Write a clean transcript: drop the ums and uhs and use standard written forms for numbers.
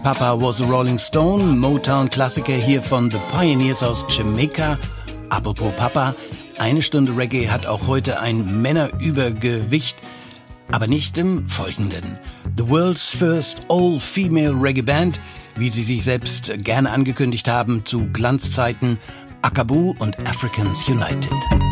Papa Was a Rolling Stone, Motown-Klassiker hier von The Pioneers aus Jamaica. Apropos Papa, eine Stunde Reggae hat auch heute ein Männerübergewicht, aber nicht im Folgenden. The World's First All-Female Reggae Band, wie sie sich selbst gerne angekündigt haben, zu Glanzzeiten Akabu und Africans United.